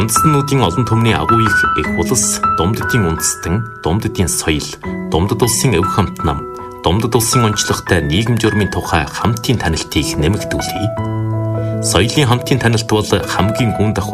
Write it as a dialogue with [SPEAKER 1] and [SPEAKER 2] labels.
[SPEAKER 1] Үндэстнүүдийн олон түмний агуу их улс, Думддын үндэстэн, Думддын соёл, Думдд улсын өв хамт нам, Думдд улсын онцлогтой нийгэм журмын тухай хамтын танилтыг нэмэгдүүлье. Соёлын хамтын танилт бол хамгийн гүн давхар